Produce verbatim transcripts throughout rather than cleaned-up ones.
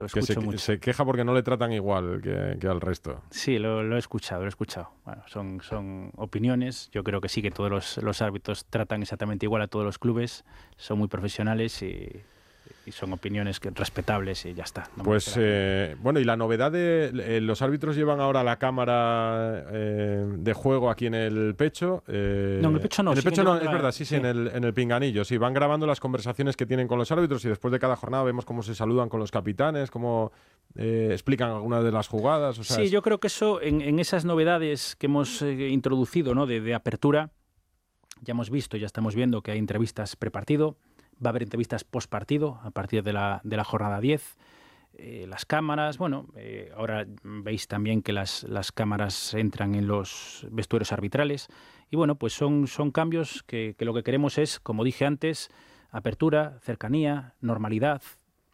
Lo que se, mucho. se queja porque no le tratan igual que, que al resto. Sí, lo, lo he escuchado, lo he escuchado. Bueno, son, son opiniones. Yo creo que sí, que todos los, los árbitros tratan exactamente igual a todos los clubes. Son muy profesionales y, y son opiniones que, respetables y ya está. No pues, eh, bueno, y la novedad de eh, los árbitros llevan ahora la cámara eh, de juego aquí en el pecho. Eh, no, en el pecho no. En el pecho no, es la... verdad, sí, sí, sí, en el, en el pinganillo. Sí, van grabando las conversaciones que tienen con los árbitros y después de cada jornada vemos cómo se saludan con los capitanes, cómo eh, explican algunas de las jugadas. O sea, sí, es... yo creo que eso, en, en esas novedades que hemos eh, introducido, ¿no? de, de apertura, ya hemos visto, ya estamos viendo que hay entrevistas prepartido. Va a haber entrevistas post partido a partir de la, de la jornada diez. Eh, las cámaras, bueno, eh, ahora veis también que las, las cámaras entran en los vestuarios arbitrales. Y bueno, pues son, son cambios que, que lo que queremos es, como dije antes, apertura, cercanía, normalidad.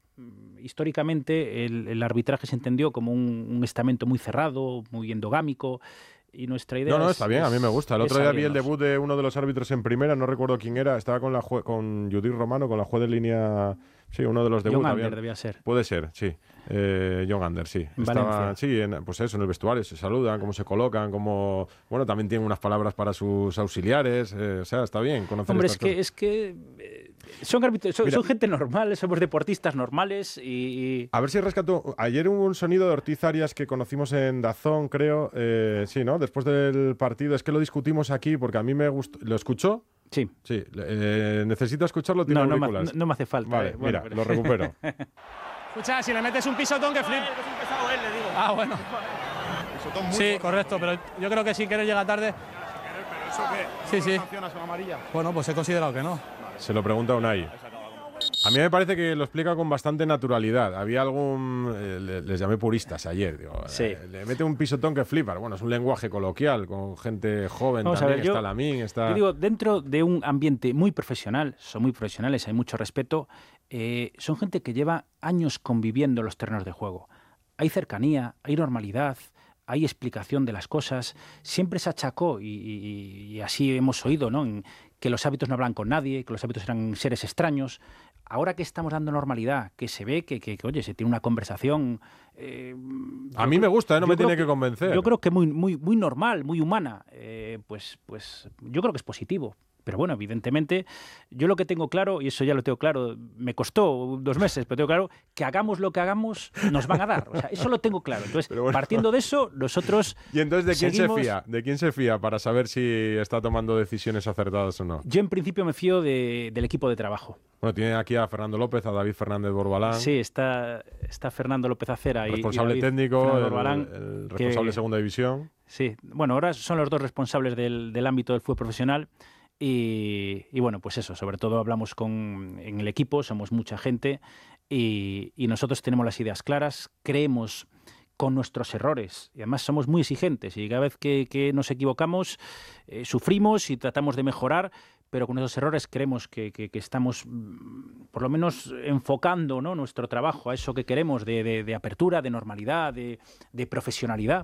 Históricamente el, el arbitraje se entendió como un, un estamento muy cerrado, muy endogámico. Y nuestra idea No, no, es, está bien, es, a mí me gusta. El otro día vi el abrirnos. debut de uno de los árbitros en primera, no recuerdo quién era, estaba con la jue con Judith Romano, con la juez de línea, sí, uno de los debuts. John Ander debía ser. Puede ser, sí. Eh, John Ander, sí. En Estaba, Valencia. sí, en, pues eso, en el vestuario, se saludan, cómo se colocan, cómo... Bueno, también tienen unas palabras para sus auxiliares, eh, o sea, está bien conocer Hombre, estas es que, cosas. es que eh, son, árbitros, son, son gente normal, somos deportistas normales y, y... A ver si rescato... Ayer hubo un sonido de Ortiz Arias que conocimos en Dazón, creo, eh, sí, ¿no? Después del partido, es que lo discutimos aquí porque a mí me gustó... ¿Lo escuchó? Sí. Sí, eh, ¿necesito escucharlo? ¿Tiene no, no me, auriculares? no, no me hace falta. Vale, eh. mira, bueno, pero... lo recupero. Escucha, si le metes un pisotón que flip. Es un pesado él, le digo. Ah, bueno. Pisotón muy Sí, fuerte. correcto, pero yo creo que sin querer llega tarde. ¿Pero eso qué? Sí, ¿No sí. lo sancionas con amarilla? Bueno, pues he considerado que no. Se lo pregunta Unai. A mí me parece que lo explica con bastante naturalidad. Había algún... Eh, le- les llamé puristas ayer. Digo, Sí. eh, le mete un pisotón que flipa. Bueno, es un lenguaje coloquial con gente joven. Vamos a también. ver, yo- está Lamín, está... Yo digo, dentro de un ambiente muy profesional, son muy profesionales, hay mucho respeto, eh, son gente que lleva años conviviendo en los terrenos de juego. Hay cercanía, hay normalidad, hay explicación de las cosas. Siempre se achacó, y, y- y así hemos oído, ¿no?, en que los árbitros no hablan con nadie, que los árbitros eran seres extraños. Ahora que estamos dando normalidad, que se ve que, que, que oye, se tiene una conversación... Eh, A mí me gusta, ¿eh? No yo me creo tiene que convencer. Yo creo que muy, muy, muy normal, muy humana. Eh, pues, pues yo creo que es positivo. Pero bueno, evidentemente, yo lo que tengo claro, y eso ya lo tengo claro, me costó dos meses, pero tengo claro que hagamos lo que hagamos, nos van a dar. O sea, eso lo tengo claro. Entonces, Pero bueno. partiendo de eso, nosotros ¿Y entonces de quién seguimos- se fía? ¿De quién se fía para saber si está tomando decisiones acertadas o no? Yo en principio me fío de- del equipo de trabajo. Bueno, tiene aquí a Fernando López, a David Fernández Borbalán. Sí, está, está Fernando López Acera y, responsable y David técnico, Fernández el, Borbalán, el que- responsable de segunda división. Sí, bueno, ahora son los dos responsables del, del ámbito del fútbol profesional y, y bueno, pues eso, sobre todo hablamos con en el equipo, somos mucha gente y, y nosotros tenemos las ideas claras, creemos con nuestros errores y además somos muy exigentes y cada vez que, que nos equivocamos eh, sufrimos y tratamos de mejorar, pero con esos errores creemos que, que, que estamos mm, por lo menos enfocando, ¿no?, nuestro trabajo a eso que queremos de, de, de apertura, de normalidad, de, de profesionalidad.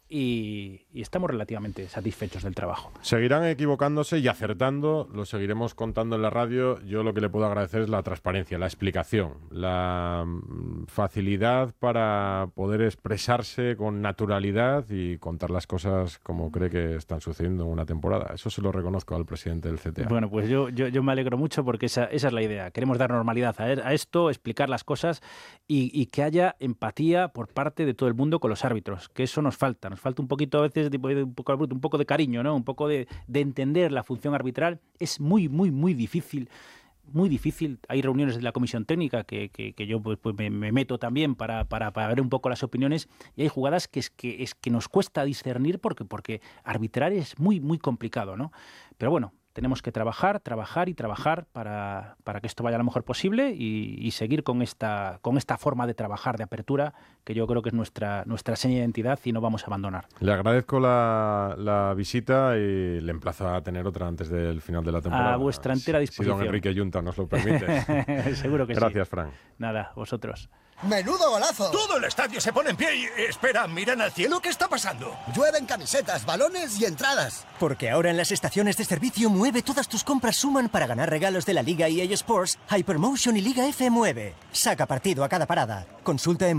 Y, y estamos relativamente satisfechos del trabajo. Seguirán equivocándose y acertando, lo seguiremos contando en la radio. Yo lo que le puedo agradecer es la transparencia, la explicación, la mm, facilidad para poder expresarse con naturalidad y contar las cosas como cree que están sucediendo en una temporada. Eso se lo reconozco al presidente del C T A. Bueno, pues yo, yo, yo me alegro mucho porque esa, esa es la idea. Queremos dar normalidad a, a esto, explicar las cosas y, y que haya empatía por parte de todo el mundo con los árbitros, que eso nos falta. Nos falta un poquito a veces, tipo, un poco, un poco de cariño, ¿no? Un poco de, de entender la función arbitral. Es muy, muy, muy difícil. Muy difícil. Hay reuniones de la comisión técnica que, que, que yo pues, pues me, me meto también para, para, para ver un poco las opiniones y hay jugadas que es que, es que nos cuesta discernir porque, porque arbitrar es muy, muy complicado, ¿no? Pero bueno, tenemos que trabajar, trabajar y trabajar para, para que esto vaya lo mejor posible y, y seguir con esta, con esta forma de trabajar, de apertura, que yo creo que es nuestra, nuestra seña de identidad y no vamos a abandonar. Le agradezco la, la visita y le emplazo a tener otra antes del final de la temporada. A vuestra entera disposición. Si don Enrique Yunta nos lo permite. Seguro que sí. Gracias, Fran. Nada, vosotros. ¡Menudo golazo! Todo el estadio se pone en pie y... Espera, ¿miran al cielo? ¿Qué está pasando? Llueven camisetas, balones y entradas. Porque ahora en las estaciones de servicio Mueve todas tus compras suman para ganar regalos de la Liga E A Sports, Hypermotion y Liga F Mueve. Saca partido a cada parada. Consulta en